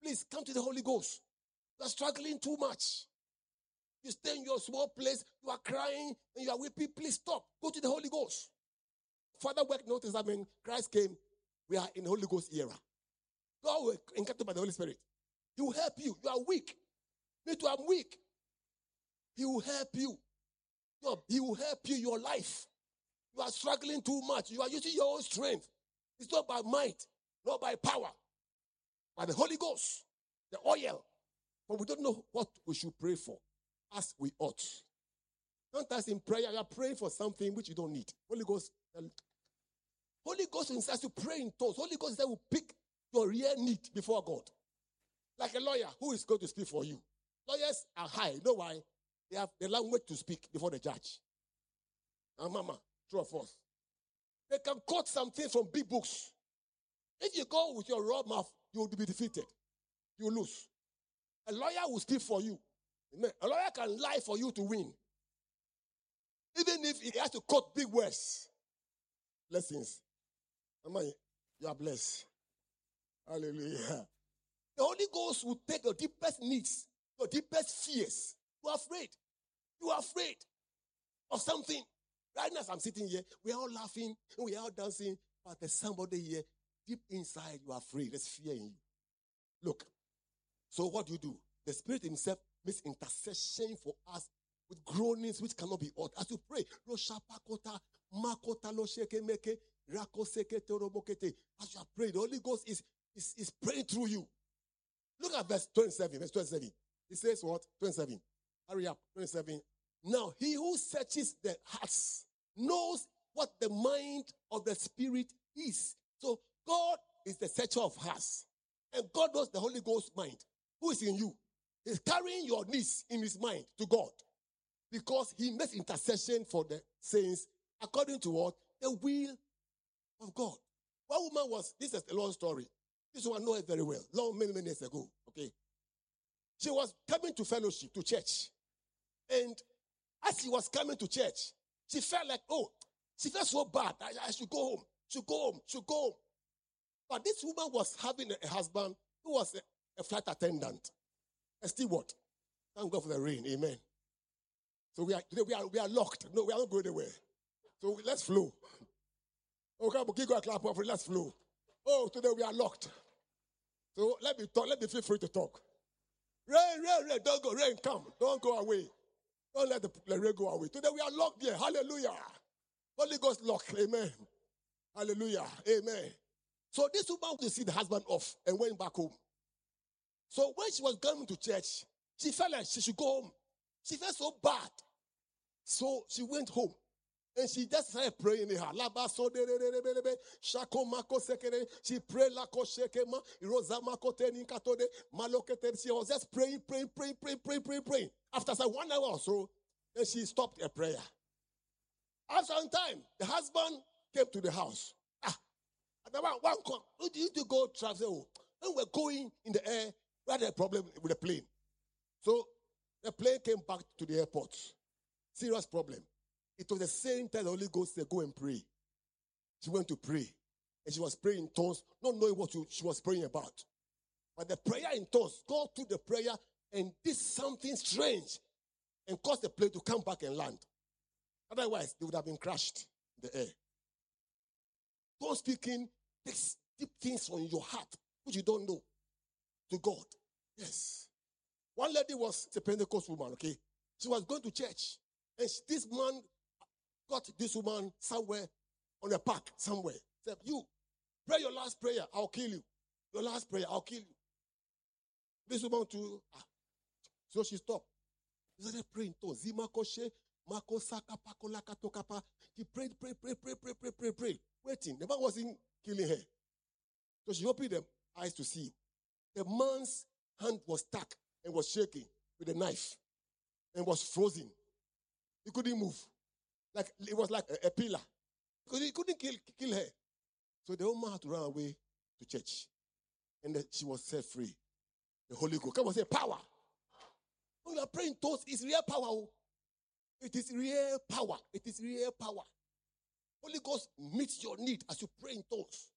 please come to the Holy Ghost. You are struggling too much. You stay in your small place, you are crying, and you are weeping. Please stop. Go to the Holy Ghost. Further work, notice that when Christ came, we are in the Holy Ghost era. God will encounter by the Holy Spirit. He will help you. You are weak. Me too, I'm weak. He will help you. He will help you, your life. You are struggling too much. You are using your own strength. It's not by might, not by power, by the Holy Ghost, the oil. But we don't know what we should pray for as we ought. Sometimes in prayer, you are praying for something which you don't need. Holy Ghost insists you pray in tongues. Holy Ghost will pick your real need before God. Like a lawyer who is going to speak for you. Lawyers are high. You know why? They have the language to speak before the judge. And mama, true or false? They can quote something from big books. If you go with your raw mouth, you will be defeated. You will lose. A lawyer will speak for you. Amen. A lawyer can lie for you to win. Even if he has to quote big words. Blessings. Mama, you are blessed. Hallelujah. The Holy Ghost will take your deepest needs, your deepest fears. You are afraid. You are afraid of something. Right now, as I'm sitting here, we are all laughing and we are all dancing, but there's somebody here, deep inside, you are afraid. There's fear in you. Look, so what do? The Spirit Himself makes intercession for us with groanings which cannot be uttered. As you pray, as you are praying, the Holy Ghost is praying through you. Look at verse 27. Verse 27. It says what? 27. Hurry up. 27. Now, he who searches the hearts knows what the mind of the Spirit is. So, God is the searcher of hearts. And God knows the Holy Ghost mind. Who is in you? He's carrying your needs in his mind to God. Because he makes intercession for the saints according to what? The will of God. One woman was, this is a long story. This one I know it very well. Many years ago. Okay. She was coming to fellowship, to church. And as she was coming to church, she felt like, she felt so bad. I should go home. Should go home. But this woman was having a husband who was a flight attendant, a steward. Thank God for the rain. Amen. So today we are locked. No, we are not going anywhere. So let's flow. Okay, but give a clap for it. Let's flow. Oh, today we are locked. So let me talk. Let me feel free to talk. Rain, don't go. Rain, come. Don't go away. Don't let the rain go away. Today we are locked here. Hallelujah. Holy Ghost locked. Amen. Hallelujah. Amen. So this woman wanted to see the husband off and went back home. So when she was coming to church, she felt like she should go home. She felt so bad. So she went home. And she just started praying in her. She prayed. She was just praying. After 1 hour or so, then she stopped her prayer. After some time, the husband came to the house. One come. Who did you go travel? When we're going in the air, we had a problem with the plane. So the plane came back to the airport. Serious problem. It was the same time the Holy Ghost said, go and pray. She went to pray. And she was praying in tongues, not knowing what she was praying about. But the prayer in tongues, God took the prayer and did something strange and caused the plane to come back and land. Otherwise, they would have been crashed in the air. Tongue speaking takes deep things on your heart, which you don't know, to God. Yes. One lady was a Pentecost woman, okay? She was going to church. And this man got this woman somewhere on a park, somewhere. Said, you, pray your last prayer, I'll kill you. Your last prayer, I'll kill you. This woman too. So she stopped. She started praying. He prayed. Waiting. The man wasn't killing her. So she opened her eyes to see. The man's hand was stuck and was shaking with a knife and was frozen. He couldn't move. Like it was like a pillar. He couldn't kill her. So the woman had to run away to church. And then she was set free. The Holy Ghost. Come on, say power. When you are praying tongues, it's real power. It is real power. It is real power. Holy Ghost meets your need as you pray in tongues.